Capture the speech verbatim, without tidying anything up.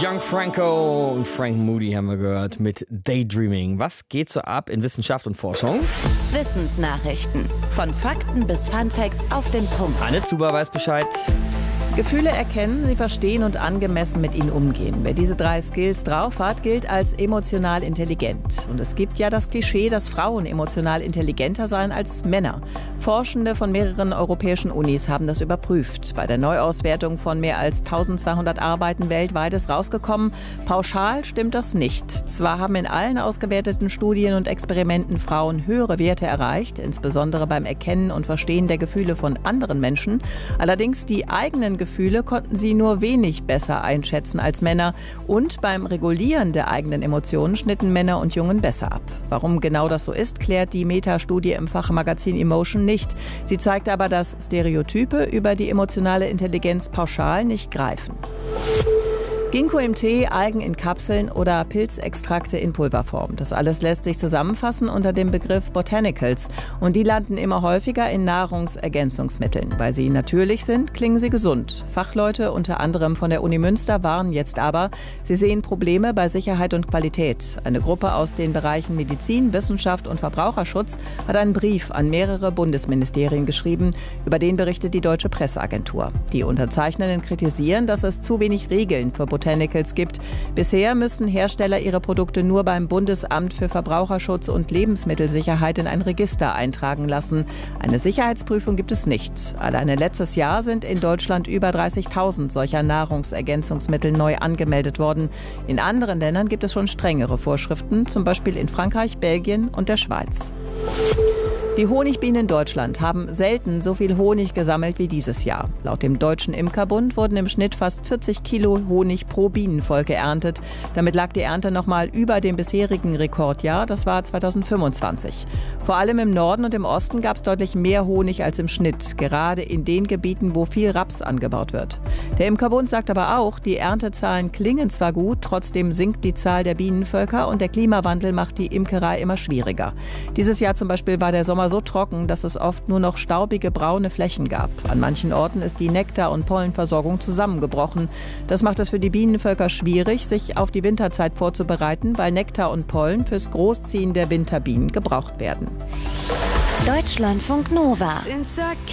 Young Franco und Frank Moody haben wir gehört mit Daydreaming. Was geht so ab in Wissenschaft und Forschung? Wissensnachrichten. Von Fakten bis Funfacts auf den Punkt. Anne Zuber weiß Bescheid. Gefühle erkennen, sie verstehen und angemessen mit ihnen umgehen. Wer diese drei Skills drauf hat, gilt als emotional intelligent. Und es gibt ja das Klischee, dass Frauen emotional intelligenter seien als Männer. Forschende von mehreren europäischen Unis haben das überprüft. Bei der Neuauswertung von mehr als eintausendzweihundert Arbeiten weltweit ist rausgekommen, pauschal stimmt das nicht. Zwar haben in allen ausgewerteten Studien und Experimenten Frauen höhere Werte erreicht, insbesondere beim Erkennen und Verstehen der Gefühle von anderen Menschen. Allerdings die eigenen Gefühle konnten sie nur wenig besser einschätzen als Männer. Und beim Regulieren der eigenen Emotionen schnitten Männer und Jungen besser ab. Warum genau das so ist, klärt die Metastudie im Fachmagazin Emotion nicht. Sie zeigt aber, dass Stereotype über die emotionale Intelligenz pauschal nicht greifen. Ginkgo im Tee, Algen in Kapseln oder Pilzextrakte in Pulverform. Das alles lässt sich zusammenfassen unter dem Begriff Botanicals. Und die landen immer häufiger in Nahrungsergänzungsmitteln. Weil sie natürlich sind, klingen sie gesund. Fachleute, unter anderem von der Uni Münster, warnen jetzt aber, sie sehen Probleme bei Sicherheit und Qualität. Eine Gruppe aus den Bereichen Medizin, Wissenschaft und Verbraucherschutz hat einen Brief an mehrere Bundesministerien geschrieben. Über den berichtet die Deutsche Presseagentur. Die Unterzeichnenden kritisieren, dass es zu wenig Regeln für Botanicals Botanicals gibt. Bisher müssen Hersteller ihre Produkte nur beim Bundesamt für Verbraucherschutz und Lebensmittelsicherheit in ein Register eintragen lassen. Eine Sicherheitsprüfung gibt es nicht. Alleine letztes Jahr sind in Deutschland über dreißigtausend solcher Nahrungsergänzungsmittel neu angemeldet worden. In anderen Ländern gibt es schon strengere Vorschriften, zum Beispiel in Frankreich, Belgien und der Schweiz. Die Honigbienen in Deutschland haben selten so viel Honig gesammelt wie dieses Jahr. Laut dem Deutschen Imkerbund wurden im Schnitt fast vierzig Kilo Honig pro Bienenvolk geerntet. Damit lag die Ernte noch mal über dem bisherigen Rekordjahr, das war zweitausendfünfundzwanzig. Vor allem im Norden und im Osten gab es deutlich mehr Honig als im Schnitt, gerade in den Gebieten, wo viel Raps angebaut wird. Der Imkerbund sagt aber auch, die Erntezahlen klingen zwar gut, trotzdem sinkt die Zahl der Bienenvölker und der Klimawandel macht die Imkerei immer schwieriger. Dieses Jahr zum Beispiel war der Sommer so trocken, dass es oft nur noch staubige braune Flächen gab. An manchen Orten ist die Nektar- und Pollenversorgung zusammengebrochen. Das macht es für die Bienenvölker schwierig, sich auf die Winterzeit vorzubereiten, weil Nektar und Pollen fürs Großziehen der Winterbienen gebraucht werden. Deutschlandfunk Nova.